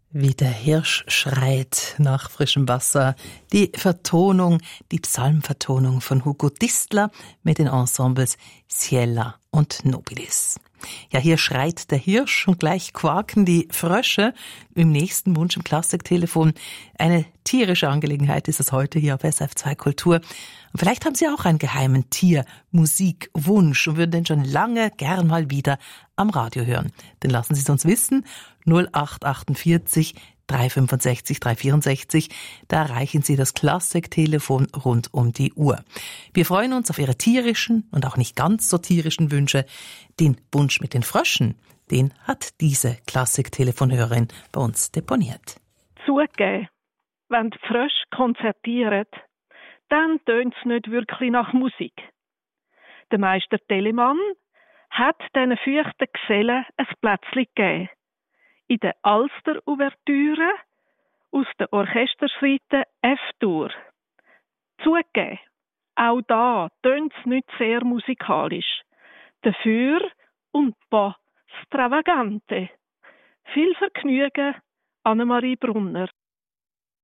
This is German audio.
Wie der Hirsch schreit nach frischem Wasser. Die Vertonung, die Psalmvertonung von Hugo Distler mit den Ensembles Ciela und Nobilis. Ja, hier schreit der Hirsch und gleich quaken die Frösche im nächsten Wunsch im Klassiktelefon. Eine tierische Angelegenheit ist es heute hier auf SRF2 Kultur. Und vielleicht haben Sie auch einen geheimen Tier-Musikwunsch und würden den schon lange gern mal wieder am Radio hören. Dann lassen Sie es uns wissen. 0848 365 364. Da erreichen Sie das Klassiktelefon rund um die Uhr. Wir freuen uns auf Ihre tierischen und auch nicht ganz so tierischen Wünsche. Den Wunsch mit den Fröschen, den hat diese Klassiktelefonhörerin bei uns deponiert. Zugegeben, wenn die Frösche konzertieren, dann tönt es nicht wirklich nach Musik. Der Meister Telemann hat diesen feuchten Gesellen ein Plätzchen gegeben. In der Alster-Ouvertüre aus der Orchestersuite F-Dur. Zugegeben, auch da tönt es nicht sehr musikalisch. Dafür un po' stravagante. Viel Vergnügen, Annemarie Brunner.